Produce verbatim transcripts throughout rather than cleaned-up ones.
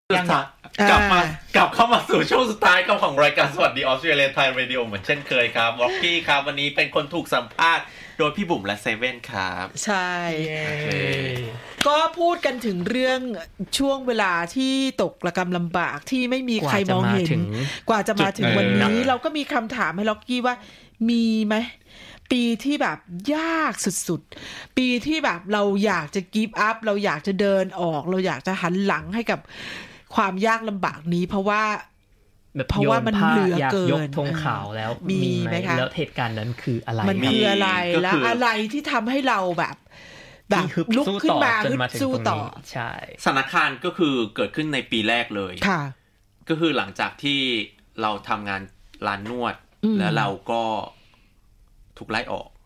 ยังกลับมากลับเข้ามาสู่ช่วงสุดท้ายของรายการสวัสดีออสเตรเลียไทยเรดิโอเหมือนเช่นเคยครับวอลกี้ครับวันนี้เป็นคนถูกสัมภาษณ์โดยพี่บุ๋มและเซเว่นครับใช่ก็พูดกันถึงเรื่องช่วงเวลาที่ตกระกำลำบากที่ไม่มีใครมองเห็นกว่าจะมาถึงวันนี้เราก็มีคำถามให้ล็อกกี้ว่ามีไหมปีที่แบบยากสุดๆปีที่แบบเราอยากจะกีฟอัพเราอยากจะเดินออกเราอยากจะหันหลังให้กับความยากลำบากนี้เพราะว่าเพราะว่ามันเหลือเกินยกธงขาวแล้วมีไหมแล้วเหตุการณ์นั้นคืออะไรมันคืออะไรและอะไรที่ทำให้เราแบบแบบลุกขึ้นมาฮึดสู้ต่อใช่สถานการณ์ก็คือเกิดขึ้นในปีแรกเลยค่ะก็คือหลังจากที่เราทำงานร้านนวดแล้วเราก็ถูกไล่ออก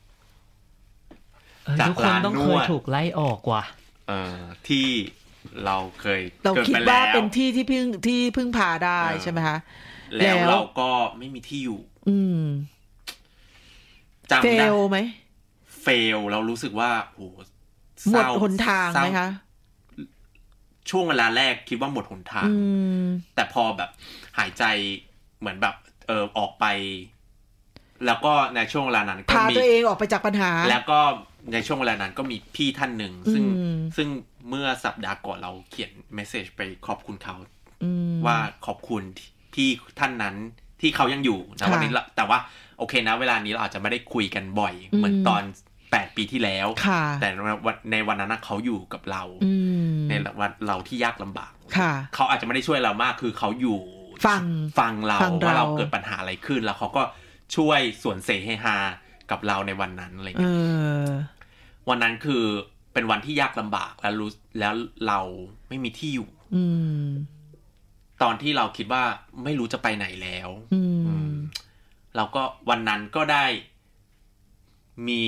จากร้านนวดต้องเคยถูกไล่ออกว่ะเอ่อที่เราเคยเราคิดว่าเป็นที่ที่พึ่งที่พึ่งพาได้ใช่ไหมคะแล้วเราก็ไม่มีที่อยู่อืมจำได้เฟลไหมเฟลเรารู้สึกว่าโอ้หมดหนทางไหมคะช่วงเวลาแรกคิดว่าหมดหนทางแต่พอแบบหายใจเหมือนแบบเออออกไปแล้วก็ในช่วงเวลานั้นก็มีพาตัวเองออกไปจากปัญหาแล้วก็ในช่วงเวลานั้นก็มีพี่ท่านหนึ่งซึ่งซึ่งเมื่อสัปดาห์ก่อนเราเขียนเมสเสจไปขอบคุณเขาว่าขอบคุณพี่ท่านนั้นที่เขายังอยู่นะวันนี้แต่ว่าโอเคนะเวลานี้เราอาจจะไม่ได้คุยกันบ่อยเหมือนตอนแปดปีที่แล้วแต่ในวันนั้นเขาอยู่กับเราในวันเราที่ยากลำบากเขาอาจจะไม่ได้ช่วยเรามากคือเขาอยู่ฟังฟังเราว่าเราเกิดปัญหาอะไรขึ้นแล้วเขาก็ช่วยส่วนเสเฮฮากับเราในวันนั้นอะไรเงี้ยวันนั้นคือเป็นวันที่ยากลำบากแล้วรู้แล้วเราไม่มีที่อยู่ตอนที่เราคิดว่าไม่รู้จะไปไหนแล้วเราก็วันนั้นก็ได้มี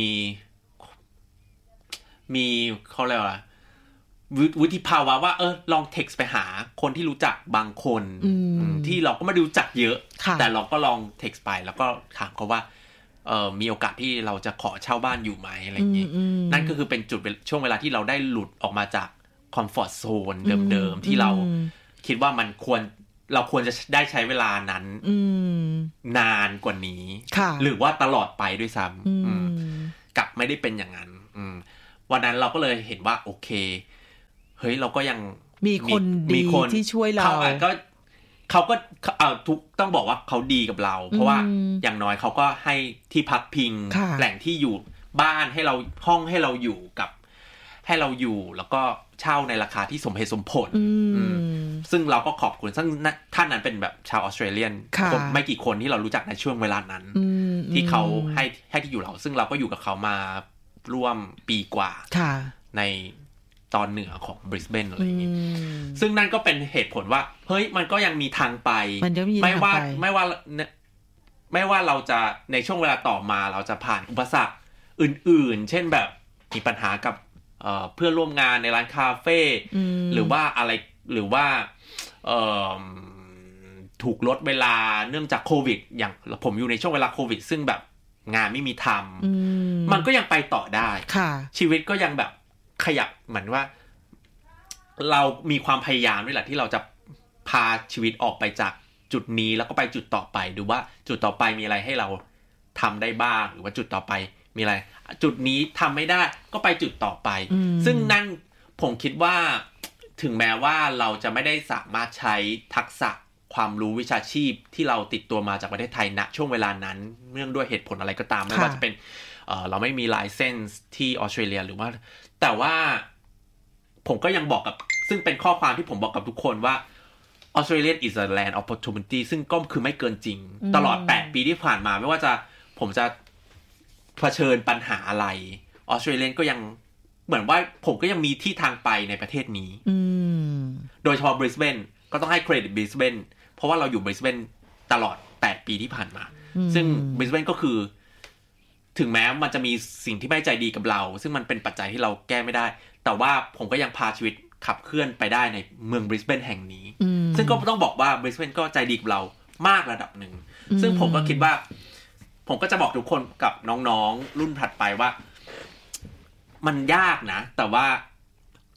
มีเขาเรียกว่าวุฒิภาวะว่าเออลองเท็กซ์ไปหาคนที่รู้จักบางคนที่เราก็ไม่รู้จักเยอะแต่เราก็ลองเท็กซ์ไปแล้วก็ถามเขาว่าเอ่อมีโอกาสที่เราจะขอเช่าบ้านอยู่ไหมอะไรอย่างงี้นั่นก็คือเป็นจุดช่วงเวลาที่เราได้หลุดออกมาจากคอมฟอร์ตโซนเดิมๆที่เราคิดว่ามันควรเราควรจะได้ใช้เวลานั้นนานกว่านี้หรือว่าตลอดไปด้วยซ้ำกลับไม่ได้เป็นอย่างนั้นวันนั้นเราก็เลยเห็นว่าโอเคเฮ้ยเราก็ยังมีคนดีที่ช่วยเราเขาก็เขาก็เอาทุกต้องบอกว่าเขาดีกับเราเพราะว่าอย่างน้อยเขาก็ให้ที่พักพิงแหล่งที่อยู่บ้านให้เราห้องให้เราอยู่กับให้เราอยู่แล้วก็เช่าในราคาที่สมเหตุสมผลซึ่งเราก็ขอบคุณซึ่งท่านนั้นเป็นแบบชาวออสเตรเลียนไม่กี่คนที่เรารู้จักในช่วงเวลานั้นที่เขาให้ให้ที่อยู่เราซึ่งเราก็อยู่กับเขามาร่วมปีกว่าในตอนเหนือของบริสเบนอะไรอย่างงี้ซึ่งนั่นก็เป็นเหตุผลว่าเฮ้ยมันก็ยังมีทางไปไม่ว่าไม่ว่าไม่ว่าเราจะในช่วงเวลาต่อมาเราจะผ่านอุปสรรคอื่นๆเช่นแบบมีปัญหากับเอ่อเพื่อนร่วมงานในร้านคาเฟ่หรือว่าอะไรหรือว่าเอ่อถูกลดเวลาเนื่องจากโควิดอย่างผมอยู่ในช่วงเวลาโควิดซึ่งแบบงานไม่มีทำมันก็ยังไปต่อได้ชีวิตก็ยังแบบขยับเหมือนว่าเรามีความพยายามด้วยแหละที่เราจะพาชีวิตออกไปจากจุดนี้แล้วก็ไปจุดต่อไปดูว่าจุดต่อไปมีอะไรให้เราทำได้บ้างหรือว่าจุดต่อไปมีอะไรจุดนี้ทำไม่ได้ก็ไปจุดต่อไปซึ่งนั่นผมคิดว่าถึงแม้ว่าเราจะไม่ได้สามารถใช้ทักษะความรู้วิชาชีพที่เราติดตัวมาจากประเทศไทยณช่วงเวลานั้นเนื่องด้วยเหตุผลอะไรก็ตามไม่ว่าจะเป็นเอ่อเราไม่มีไลเซนส์ที่ออสเตรเลียหรือว่าแต่ว่าผมก็ยังบอกกับซึ่งเป็นข้อความที่ผมบอกกับทุกคนว่า Australia is a land of opportunity ซึ่งก็คือไม่เกินจริงตลอดแปดปีที่ผ่านมาไม่ว่าจะผมจะเผชิญปัญหาอะไรออสเตรเลียก็ยังเหมือนว่าผมก็ยังมีที่ทางไปในประเทศนี้โดยเฉพาะบริสเบนก็ต้องให้เครดิตบริสเบนเพราะว่าเราอยู่บริสเบนตลอดแปดปีที่ผ่านมาซึ่งบริสเบนก็คือถึงแม้มันจะมีสิ่งที่ไม่ใจดีกับเราซึ่งมันเป็นปัจจัยที่เราแก้ไม่ได้แต่ว่าผมก็ยังพาชีวิตขับเคลื่อนไปได้ในเมืองบริสเบนแห่งนี้ซึ่งก็ต้องบอกว่าบริสเบนก็ใจดีกับเรามากระดับหนึ่งซึ่งผมก็คิดว่าผมก็จะบอกทุกคนกับน้องๆรุ่นถัดไปว่ามันยากนะแต่ว่า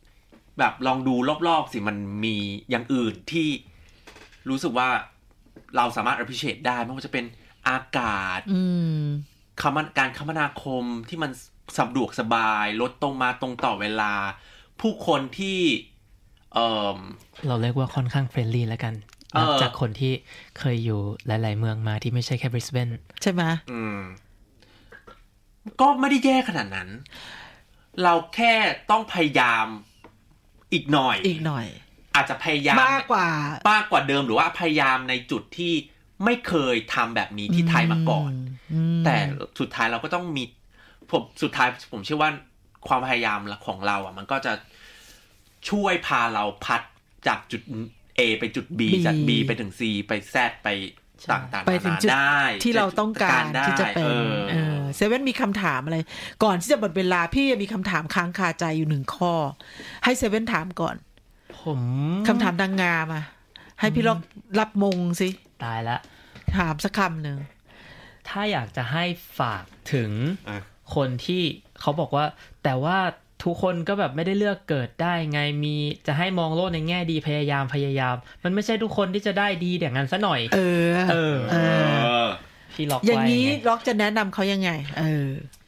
แบบลองดูรอบๆสิมันมีอย่างอื่นที่รู้สึกว่าเราสามารถ appreciate ได้ไม่ว่าจะเป็นอากาศคมการคมนาคมที่มันสะดวกสบายรถตรงมาตรงต่อเวลาผู้คนที่เออเราเรียกว่าค่อนข้างเฟรนลี่แล้วกันนับจากคนที่เคยอยู่หลายๆเมืองมาที่ไม่ใช่แค่บริสเบนใช่ไหมอืมก็ไม่ได้แย่ขนาดนั้นเราแค่ต้องพยายามอีกหน่อยอีกหน่อยอาจจะพยายามมากกว่ามากกว่าเดิมหรือว่าพยายามในจุดที่ไม่เคยทำแบบนี้ที่ไทยมาก่อนแต่สุดท้ายเราก็ต้องมีผมสุดท้ายผมเชื่อว่าความพยายามของเราอ่ะมันก็จะช่วยพาเราพัดจากจุด A ไปจุด B จาก B ไปถึง C ไป Z ไปต่างๆไปถึงจุดที่เราต้องการที่จะเป็นเออเซเว่นมีคำถามอะไรก่อนที่จะหมดเวลาพี่มีคำถามค้างคาใจอยู่หนึ่งข้อให้เซเว่นถามก่อนผมคำถามนางงามอ่ะให้พี่ล็อกรับมงสิตายละถามสักคำหนึ่งถ้าอยากจะให้ฝากถึงคนที่เขาบอกว่าแต่ว่าทุกคนก็แบบไม่ได้เลือกเกิดได้ไงมีจะให้มองโลกในแง่ดีพยายามพยายามมันไม่ใช่ทุกคนที่จะได้ดีอย่างนั้นซะหน่อยเออเออเออพี่ล็อกอย่างนี้ล็อกจะแนะนำเขายังไงเออ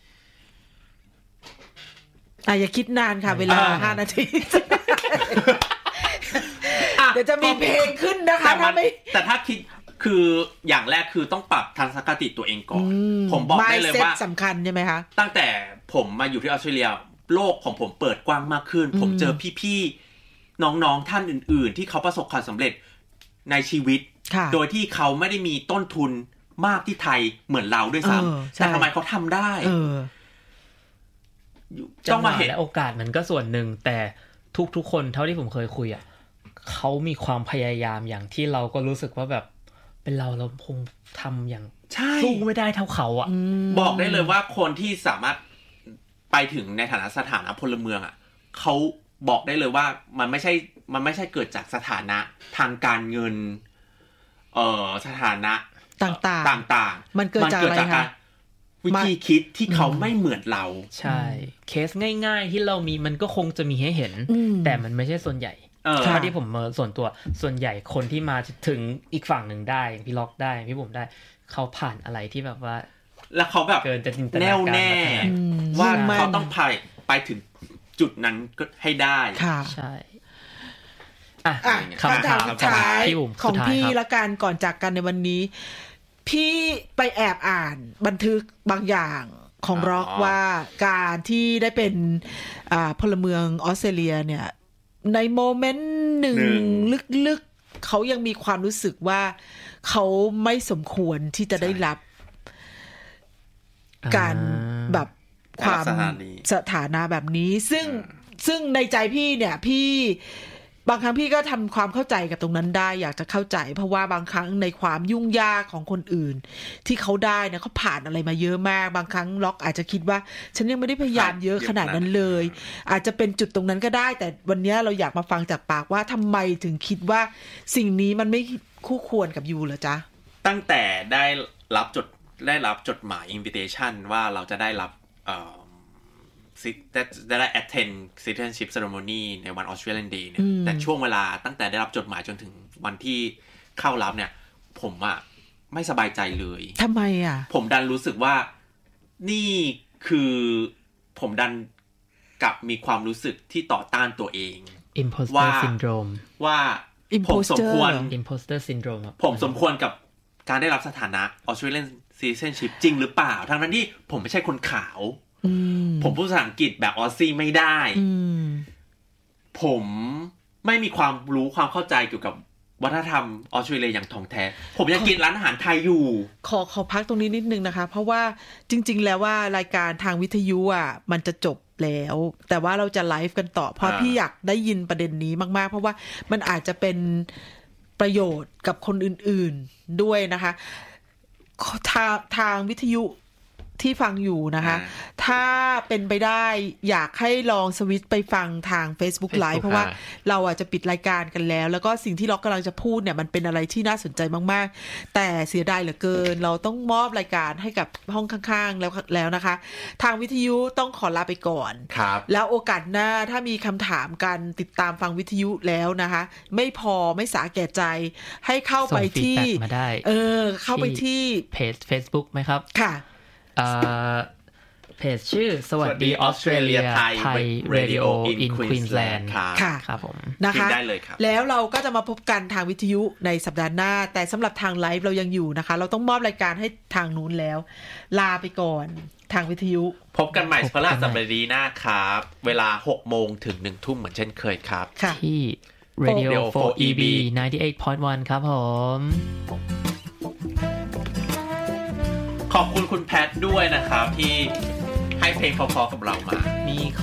อ่ะอย่าคิดนานค่ะเวลาห้านาทีเดี๋ยวจะมีเพลงขึ้นนะคะถ้าไม่แต่ถ้าคิดคืออย่างแรกคือต้องปรับทัศนคติตัวเองก่อนผมบอกได้เลยว่าสำคัญใช่ไหมคะตั้งแต่ผมมาอยู่ที่ออสเตรเลียโลกของผมเปิดกว้างมากขึ้นผมเจอพี่ๆน้องๆท่านอื่นๆที่เขาประสบความสำเร็จในชีวิตโดยที่เขาไม่ได้มีต้นทุนมากที่ไทยเหมือนเราด้วยซ้ำแต่ทำไมเขาทำได้ต้องมาเห็นและโอกาสมันก็ส่วนหนึ่งแต่ทุกๆคนเท่าที่ผมเคยคุยอ่ะเขามีความพยายามอย่างที่เราก็รู้สึกว่าแบบเป็นเราเราคงทำอย่างสู้ไม่ได้เท่าเขาอ่ะบอกได้เลยว่าคนที่สามารถไปถึงในฐานะสถานะพลเมืองอ่ะเขาบอกได้เลยว่ามันไม่ใช่มันไม่ใช่เกิดจากสถานะทางการเงินเอ่อสถานะต่างๆต่างๆมันเกิดจากอะไรคะวิธีคิดที่เขาไม่เหมือนเราใช่เคสง่ายๆที่เรามีมันก็คงจะมีให้เห็นแต่มันไม่ใช่ส่วนใหญ่เท่าที่ผมเมอส่วนตัวส่วนใหญ่คนที่มาถึงอีกฝั่งหนึ่งได้พี่ล็อกได้พี่ผมได้เขาผ่านอะไรที่แบบว่าแล้วเขาแบบแน่วแน่ว่าเขาต้องไปไปถึงจุดนั้นก็ให้ได้ใช่อ่ะคำถามสุดท้ายของพี่ละกันก่อนจากกันในวันนี้พี่ไปแอบอ่านบันทึกบางอย่างของร็อกว่าการที่ได้เป็นพลเมืองออสเตรเลียเนี่ยในโมเมนต์หนึ่งลึกๆเขายังมีความรู้สึกว่าเขาไม่สมควรที่จะได้รับการแบบความสถานะแบบนี้ซึ่งซึ่งในใจพี่เนี่ยพี่บางครั้งพี่ก็ทำความเข้าใจกับตรงนั้นได้อยากจะเข้าใจเพราะว่าบางครั้งในความยุ่งยากของคนอื่นที่เขาได้เนี่ยเขาผ่านอะไรมาเยอะมากบางครั้งล็อกอาจจะคิดว่าฉันยังไม่ได้พยายามเยอะขนาดนั้นเลยอาจจะเป็นจุดตรงนั้นก็ได้แต่วันนี้เราอยากมาฟังจากปากว่าทำไมถึงคิดว่าสิ่งนี้มันไม่คู่ควรกับยูเหรอจ๊ะตั้งแต่ได้รับจดได้รับจดหมาย invitation ว่าเราจะได้รับเอ่อได้ได้ attend citizenship ceremony ในวัน Australian Day เนี่ยแต่ช่วงเวลาตั้งแต่ได้รับจดหมายจนถึงวันที่เข้ารับเนี่ยผมอะไม่สบายใจเลยทำไมอะผมดันรู้สึกว่านี่คือผมดันกลับมีความรู้สึกที่ต่อต้านตัวเอง imposter syndrome ว่าผมสมควร imposter syndrome ผมสมควรกับการได้รับสถานะ Australian citizenship จริงหรือเปล่าทั้งนั้นที่ผมไม่ใช่คนขาวผมพูดภาษาอังกฤษแบบออสซี่ไม่ได้ผมไม่มีความรู้ความเข้าใจเกี่ยวกับวัฒนธรรมออสเตรเลียอย่างท่องแท้ผมยังกินร้านอาหารไทยอยู่ขอขอพักตรงนี้นิดนึงนะคะเพราะว่าจริงๆแล้วว่ารายการทางวิทยุอ่ะมันจะจบแล้วแต่ว่าเราจะไลฟ์กันต่อเพราะพี่อยากได้ยินประเด็นนี้มากๆเพราะว่ามันอาจจะเป็นประโยชน์กับคนอื่นๆด้วยนะคะทางทางวิทยุที่ฟังอยู่นะคะถ้าเป็นไปได้อยากให้ลองสวิตช์ไปฟังทาง Facebook Live เพราะว่าเราอาจจะปิดรายการกันแล้วแล้วก็สิ่งที่ล็อกกำลังจะพูดเนี่ยมันเป็นอะไรที่น่าสนใจมากๆแต่เสียดายเหลือเกินเราต้องมอบรายการให้กับห้องข้างๆแล้วแล้วนะคะทางวิทยุต้องขอลาไปก่อนแล้วโอกาสหน้าถ้ามีคำถามกันติดตามฟังวิทยุแล้วนะคะไม่พอไม่สาแก่ใจให้เข้าไปที่เออเข้าไปที่เพจ Facebook ไหมครับค่ะเพจชื่อสวัสดีออสเตรเลียไทยเรดิโออินควีนส์แลนด์ค่ะครับผมนะคะได้เลยครับแล้วเราก็จะมาพบกันทางวิทยุในสัปดาห์หน้าแต่สำหรับทางไลฟ์เรายังอยู่นะคะเราต้องมอบรายการให้ทางนู้นแล้วลาไปก่อนทางวิทยุพบกันใหม่พฤหัสบดีหน้าครับเวลา หกโมงถึง หนึ่งทุ่มเหมือนเช่นเคยครับที่ Radio โฟร์ อี บี เก้าสิบแปดจุดหนึ่ง ครับผมขอบคุณคุณแพทด้วยนะครับที่ให้เพลงเพราะๆกับเรามามี